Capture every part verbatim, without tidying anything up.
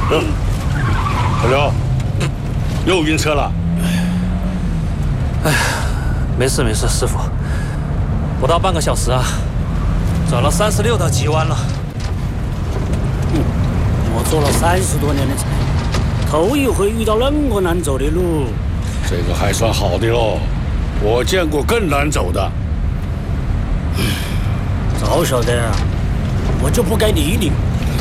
哟，小刘，又晕车了。 哎，没事没事，师傅，不到半个小时啊，转了三十六道急弯了。 嗯，我做了三十多年的车，头一回遇到那么难走的路。 这个还算好的喽，我见过更难走的。 早晓得啊，我就不该理你。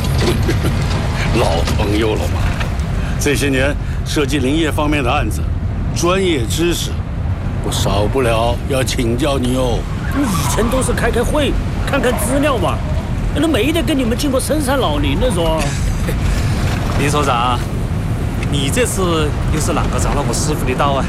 老朋友了嘛，这些年涉及林业方面的案子，专业知识，我少不了要请教你哦。 以前都是开开会，看看资料嘛，那没得跟你们进过深山老林的说。 林所长，你这次又是哪个找了我师傅的道啊？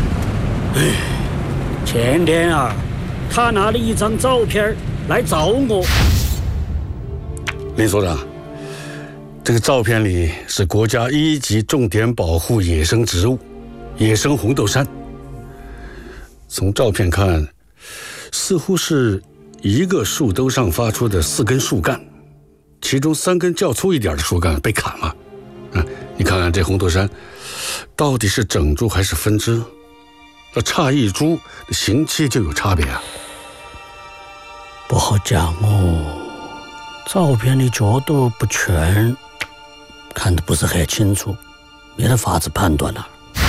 前天啊，他拿了一张照片来找我。 林所长，这个照片里是国家一级重点保护野生植物——野生红豆杉。从照片看，似乎是一个树兜上发出的四根树干，其中三根较粗一点的树干被砍了。嗯，你看看这红豆杉，到底是整株还是分枝？那差一株，形期就有差别啊。 不好讲哦，照片里角度不全，看得不是很清楚，没得法子判断了。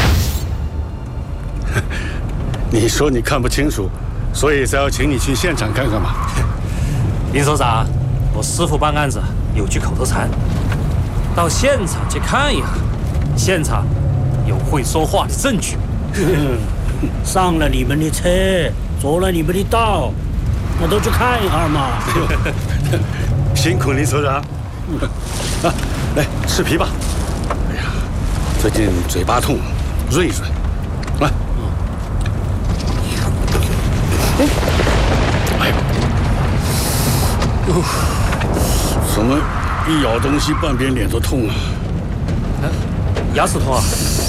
你说你看不清楚，所以才要请你去现场看看嘛。 林所长，我师傅办案子有句口头禅，到现场去看一下，现场有会说话的证据。 上了你们的车，做了你们的道，那都去看一下嘛。 辛苦林所长。啊，来吃皮吧。哎呀，最近嘴巴痛，润一润。来。哎呦，哦，怎么一咬东西半边脸都痛啊？ 哎，牙齿痛啊？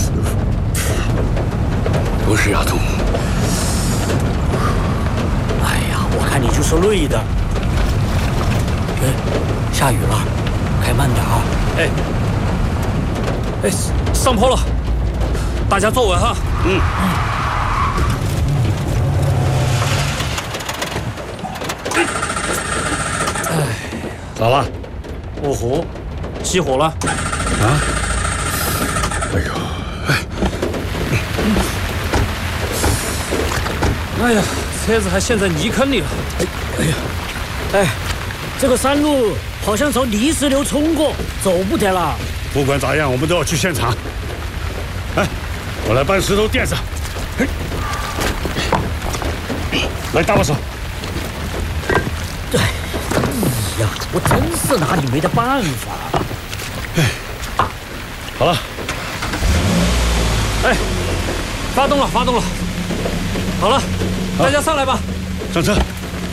不是牙痛。 哎呀，我看你就是累的。哎，下雨了，开慢点啊！ 哎，哎，上坡了，大家坐稳哈。嗯。哎， 咋了？ 哦吼，熄火了。 啊？哎呦，哎。 哎呀，车子还陷在泥坑里了。 哎，哎呀，哎，这个山路好像从泥石流冲过，走不得了。 不管咋样，我们都要去现场。哎，我来搬石头垫上。嘿，来搭把手。 对，哎呀，我真是拿你没得办法。 哎，好了。 哎，发动了，发动了。好了，大家上来吧。 上车。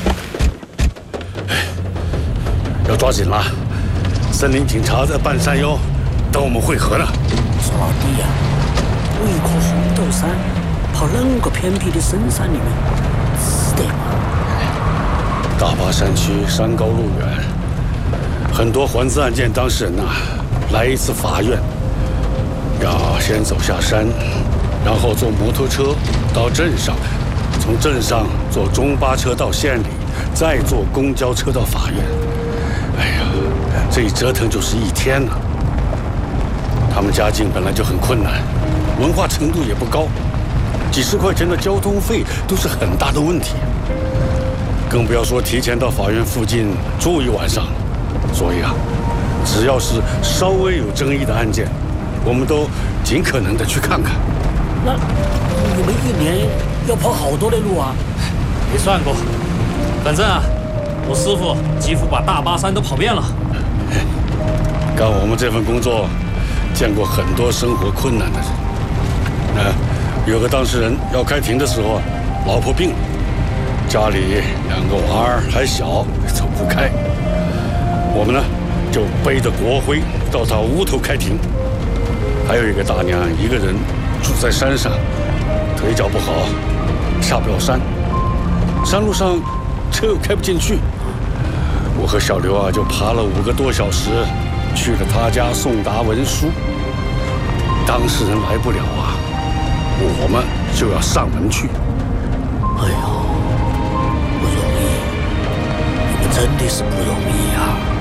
哎，要抓紧了，森林警察在半山腰等我们会合呢。 说老弟呀、啊，为一棵红豆杉跑那个偏僻的深山里面，值得吗？ 大巴山区山高路远，很多环资案件当事人呐、啊，来一次法院，要先走下山，然后坐摩托车到镇上，从镇上坐中巴车到县里，再坐公交车到法院。哎呀，这一折腾就是一天呢、啊。他们家境本来就很困难，文化程度也不高，几十块钱的交通费都是很大的问题。更不要说提前到法院附近住一晚上。所以啊，只要是稍微有争议的案件，我们都尽可能的去看看。 那你们一年要跑好多的路啊？ 没算过，反正啊，我师傅几乎把大巴山都跑遍了。 干我们这份工作，见过很多生活困难的人。啊，有个当事人要开庭的时候，老婆病了，家里两个娃儿还小，走不开。我们呢，就背着国徽到他屋头开庭。还有一个大娘，一个人住在山上，腿脚不好，下不了山，山路上车又开不进去。我和小刘啊，就爬了五个多小时， 去了他家送达文书。当事人来不了啊，我们就要上门去。 哎呦，不容易，你们真的是不容易啊！